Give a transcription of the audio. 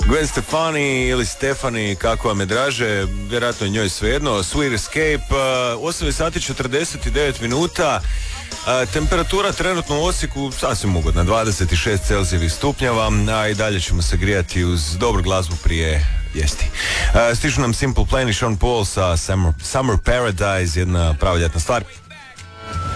Gwen Stefani ili Stefani, kako vam je draže, vjerojatno je njoj svejedno. Sweet Escape, 8 sati 49 minuta. Temperatura trenutno u Osijeku sasvim ugodna, 26 Celzijevih stupnjeva, a i dalje ćemo se grijati uz dobru glazbu prije jesti. Stižu nam Simple Plan i Sean Paul sa Summer Paradise, jedna prava ljetna stvar.